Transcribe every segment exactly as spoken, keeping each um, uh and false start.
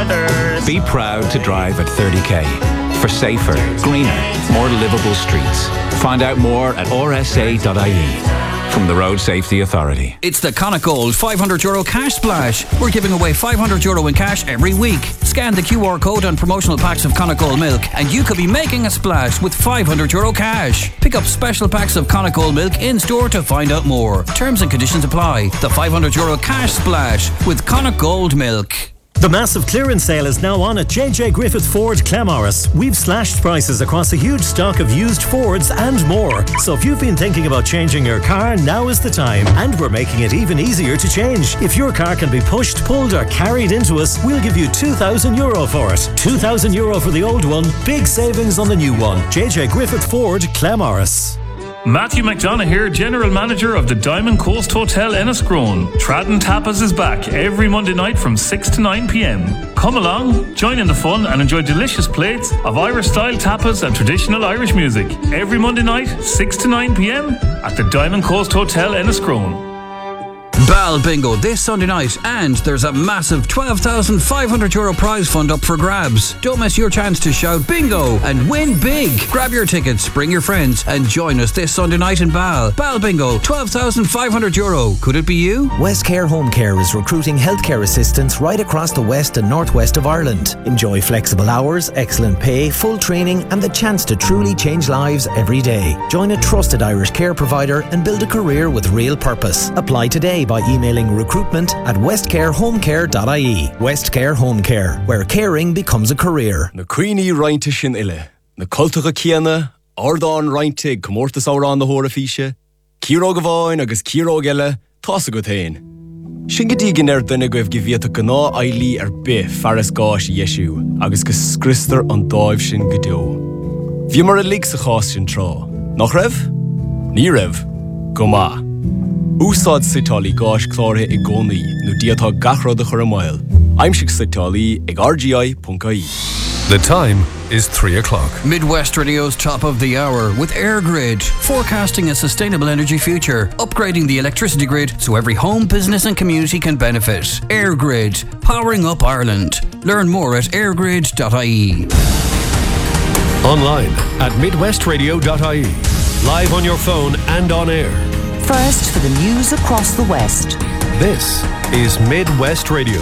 others. Be proud to drive at thirty k for safer, greener, more livable streets. Find out more at r s a dot i e from the Road Safety Authority. It's the Connacht Gold five hundred euro cash splash. We're giving away five hundred euro in cash every week. Scan the Q R code on promotional packs of Connacht Gold milk and you could be making a splash with five hundred euro cash. Pick up special packs of Connacht Gold milk in store to find out more. Terms and conditions apply. The five hundred euro cash splash with Connacht Gold milk. The massive clearance sale is now on at J J Griffith Ford Claremorris. We've slashed prices across a huge stock of used Fords and more. So if you've been thinking about changing your car, now is the time. And we're making it even easier to change. If your car can be pushed, pulled or carried into us, we'll give you two thousand euro for it. two thousand euro for the old one, big savings on the new one. J J Griffith Ford Claremorris. Matthew McDonough here, General Manager of the Diamond Coast Hotel Enniscrone. Tradden Tapas is back every Monday night from six to nine p.m. Come along, join in the fun and enjoy delicious plates of Irish-style tapas and traditional Irish music. Every Monday night, six to nine p.m. at the Diamond Coast Hotel Enniscrone. Bal Bingo this Sunday night, and there's a massive twelve thousand five hundred euro prize fund up for grabs. Don't miss your chance to shout bingo and win big. Grab your tickets, bring your friends and join us this Sunday night in Bal. Bal Bingo, twelve thousand five hundred euro. Could it be you? Westcare Home Care is recruiting healthcare assistants right across the west and northwest of Ireland. Enjoy flexible hours, excellent pay, full training and the chance to truly change lives every day. Join a trusted Irish care provider and build a career with real purpose. Apply today by emailing recruitment at westcarehomecare dot i e. Westcare Home Care, where caring becomes a career. Na cuoine rointe sin ile, na cultacha ciana, ardán rointe comórtas árán na hóra físe, círóg bháin agus círóg eile, tása go tain. Sin go dígin ar duine go bh gibhiata go ná ailí ar bith fearras gáis Iesú, agus go scristar an dáibh sin go deo. Bhí mar a lig sa chás sin trá. Nach raibh? Ní raibh. Go maith. Úsáid sitálaí gáis chlártha i gcónaí nó díatá gachród a chur amhail. Aimsigh sitálaí ag r g i dot i e. The time is three o'clock. Midwest Radio's top of the hour with AirGrid, forecasting a sustainable energy future, upgrading the electricity grid so every home, business and community can benefit. AirGrid, powering up Ireland. Learn more at airgrid dot i e. Online at midwest radio dot i e. Live on your phone and on air. First for the news across the West. This is Midwest Radio.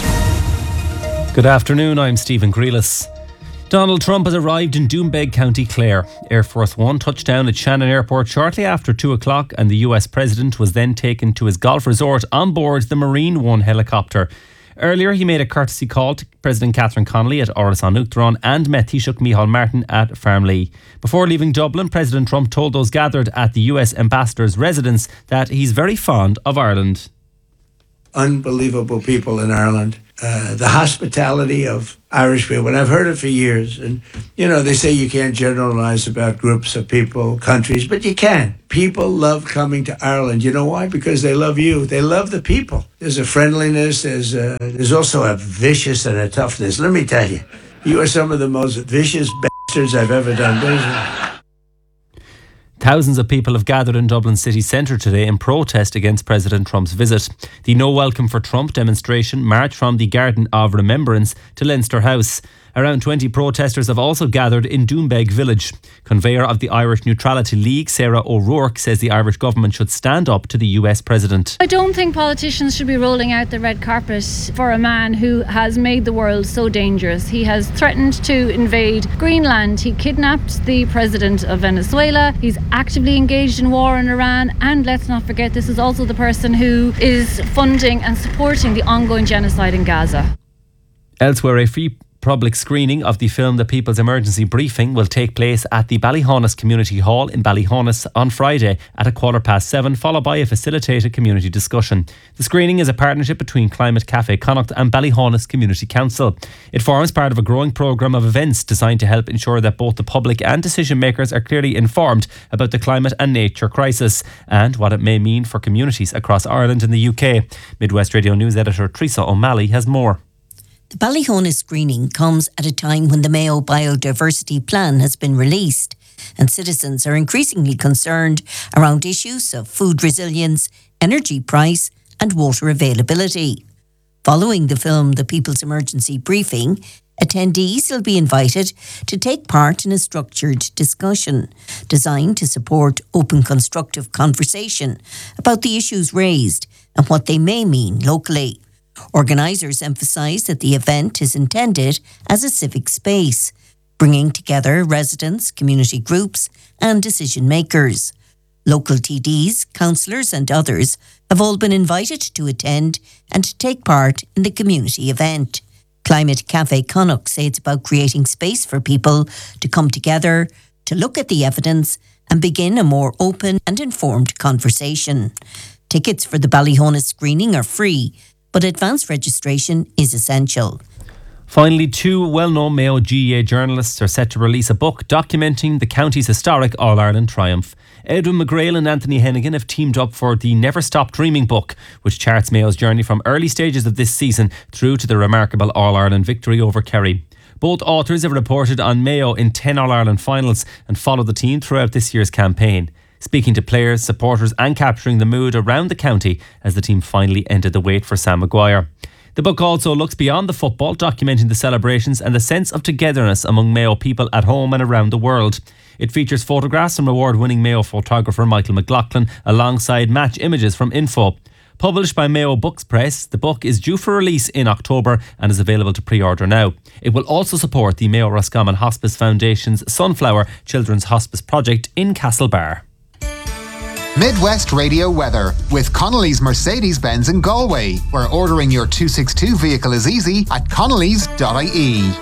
Good afternoon, I'm Stephen Grealis. Donald Trump has arrived in Doonbeg, County Clare. Air Force One touched down at Shannon Airport shortly after two o'clock and the U S President was then taken to his golf resort on board the Marine One helicopter. Earlier, he made a courtesy call to President Catherine Connolly at Áras an Uachtaráin and met Taoiseach Micheál Martin at Farmlee. Before leaving Dublin, President Trump told those gathered at the U S ambassador's residence that he's very fond of Ireland. Unbelievable people in Ireland. Uh, the hospitality of Irish people, and I've heard it for years. And, you know, they say you can't generalize about groups of people, countries, but you can. People love coming to Ireland. You know why? Because they love you. They love the people. There's a friendliness. There's, a, there's also a vicious and a toughness. Let me tell you, you are some of the most vicious bastards I've ever done business with. Thousands of people have gathered in Dublin city centre today in protest against President Trump's visit. The No Welcome for Trump demonstration marched from the Garden of Remembrance to Leinster House. Around twenty protesters have also gathered in Doonbeg village. Conveyor of the Irish Neutrality League, Sarah O'Rourke, says the Irish government should stand up to the U S President. I don't think politicians should be rolling out the red carpet for a man who has made the world so dangerous. He has threatened to invade Greenland. He kidnapped the president of Venezuela. He's actively engaged in war in Iran. And let's not forget, this is also the person who is funding and supporting the ongoing genocide in Gaza. Elsewhere, a free public screening of the film The People's Emergency Briefing will take place at the Ballyhonus Community Hall in Ballyhonus on Friday at a quarter past seven, followed by a facilitated community discussion. The screening is a partnership between Climate Cafe Connacht and Ballyhonus Community Council. It forms part of a growing programme of events designed to help ensure that both the public and decision makers are clearly informed about the climate and nature crisis and what it may mean for communities across Ireland and the U K. Midwest Radio News editor Teresa O'Malley has more. The Ballyhonus screening comes at a time when the Mayo Biodiversity Plan has been released and citizens are increasingly concerned around issues of food resilience, energy price and water availability. Following the film The People's Emergency Briefing, attendees will be invited to take part in a structured discussion designed to support open, constructive conversation about the issues raised and what they may mean locally. Organisers emphasise that the event is intended as a civic space, bringing together residents, community groups and decision makers. Local T Ds, councillors and others have all been invited to attend and take part in the community event. Climate Cafe Connacht say it's about creating space for people to come together, to look at the evidence and begin a more open and informed conversation. Tickets for the Ballyhonus screening are free, but advance registration is essential. Finally, two well-known Mayo G A A journalists are set to release a book documenting the county's historic All-Ireland triumph. Edwin McGrail and Anthony Hennigan have teamed up for the Never Stop Dreaming book, which charts Mayo's journey from early stages of this season through to the remarkable All-Ireland victory over Kerry. Both authors have reported on Mayo in ten All-Ireland finals and followed the team throughout this year's campaign, speaking to players, supporters and capturing the mood around the county as the team finally ended the wait for Sam Maguire. The book also looks beyond the football, documenting the celebrations and the sense of togetherness among Mayo people at home and around the world. It features photographs from award-winning Mayo photographer Michael McLaughlin alongside match images from Info. Published by Mayo Books Press, the book is due for release in October and is available to pre-order now. It will also support the Mayo Roscommon Hospice Foundation's Sunflower Children's Hospice project in Castlebar. Midwest Radio weather with Connolly's Mercedes-Benz in Galway, where ordering your two sixty-two vehicle is easy at connellys dot I E.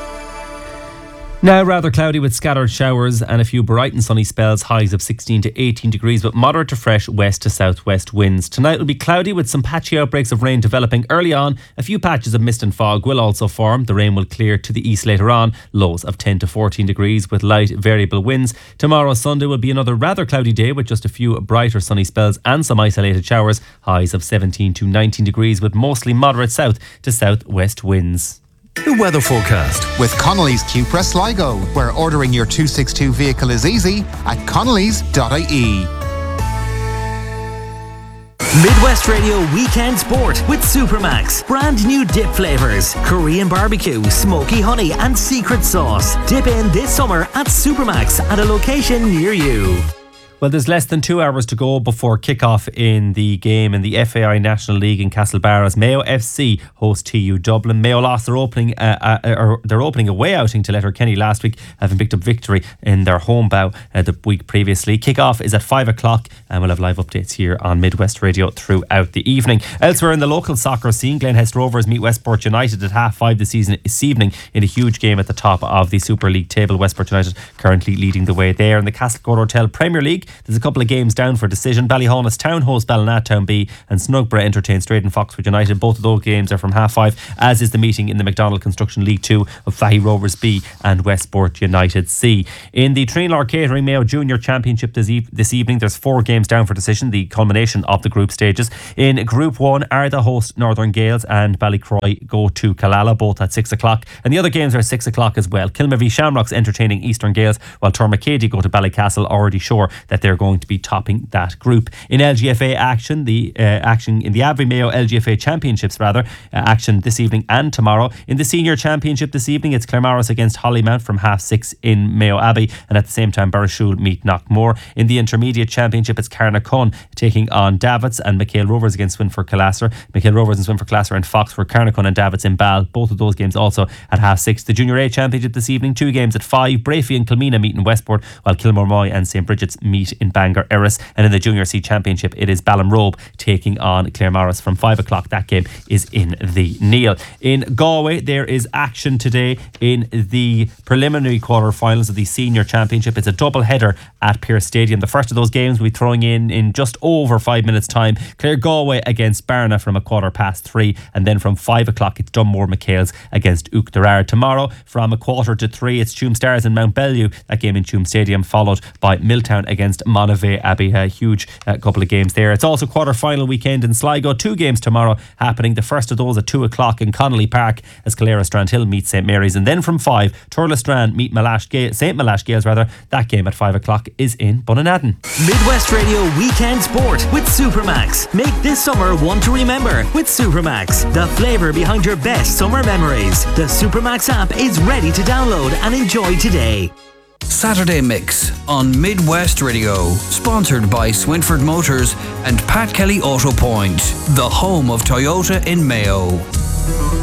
Now rather cloudy with scattered showers and a few bright and sunny spells, highs of sixteen to eighteen degrees with moderate to fresh west to southwest winds. Tonight will be cloudy with some patchy outbreaks of rain developing early on. A few patches of mist and fog will also form. The rain will clear to the east later on. Lows of ten to fourteen degrees with light variable winds. Tomorrow Sunday will be another rather cloudy day with just a few brighter sunny spells and some isolated showers. Highs of seventeen to nineteen degrees with mostly moderate south to southwest winds. The weather forecast with Connolly's Cupra Sligo, where ordering your two sixty-two vehicle is easy at connellys dot I E. Midwest Radio Weekend Sport with Supermax. Brand new dip flavours, Korean barbecue, smoky honey and secret sauce. Dip in this summer at Supermax at a location near you. Well, there's less than two hours to go before kick-off in the game in the F A I National League in Castlebar as Mayo F C host T U Dublin. Mayo lost their opening uh, uh, or their opening away outing to Letterkenny last week, having picked up victory in their home bow uh, the week previously. Kick-off is at five o'clock and we'll have live updates here on Midwest Radio throughout the evening. Elsewhere in the local soccer scene, Glenhest Rovers meet Westport United at half five this, season, this evening in a huge game at the top of the Super League table. Westport United currently leading the way there. In the Castlecourt Hotel Premier League, there's a couple of games down for decision. Ballyhonus Town host Ballina Town B and Snugborough entertain Straight and Foxford United. Both of those games are from half five, as is the meeting in the McDonald Construction League two of Fahey Rovers B and Westport United C. In the Trinlar Catering Mayo Junior Championship this, eve- this evening, there's four games down for decision, the culmination of the group stages. In Group one, Arda host Northern Gales and Ballycroy go to Killala, both at six o'clock. And the other games are six o'clock as well. Kilma v Shamrocks entertaining Eastern Gales, while Tormacady go to Ballycastle, already sure that they're going to be topping that group. In L G F A action, the uh, action in the Abbey Mayo L G F A Championships rather, uh, action this evening and tomorrow. In the Senior Championship this evening, it's Claremorris against Hollymount from half six in Mayo Abbey, and at the same time Barrashul meet Knockmore. In the Intermediate Championship, it's Carnacon taking on Davits and McHale Rovers against Swinford Classer. McHale Rovers and Swinford Classer and Foxford, Carnacon and Davits in Ball. Both of those games also at half six. The Junior A Championship this evening, two games at five. Brafey and Kilmena meet in Westport, while Kilmore Moy and Saint Bridget's meet in Bangor Erris. And in the Junior C Championship, it is Ballinrobe taking on Claremorris from five o'clock. That game is in the Neil. In Galway, there is action today in the preliminary quarter-finals of the Senior Championship. It's a double header at Pearse Stadium. The first of those games will be throwing in in just over five minutes' time. Clare Galway against Barna from a quarter past three, and then from five o'clock it's Dunmore McHale's against Uachtarar. Tomorrow from a quarter to three it's Tuam Stars and Mount Bellew. That game in Tuam Stadium, followed by Milltown against against Monivea Abbey. A huge uh, couple of games there. It's also quarter-final weekend in Sligo. Two games tomorrow happening. The first of those at two o'clock in Connolly Park as Calera Strandhill meets St Mary's. And then from five, Turla Strand meet Malash Gale, St Malash Gales rather. That game at five o'clock is in Bunanadden. Midwest Radio Weekend Sport with Supermax. Make this summer one to remember with Supermax. The flavour behind your best summer memories. The Supermax app is ready to download and enjoy today. Saturday Mix on Midwest Radio, sponsored by Swinford Motors and Pat Kelly Auto Point, the home of Toyota in Mayo.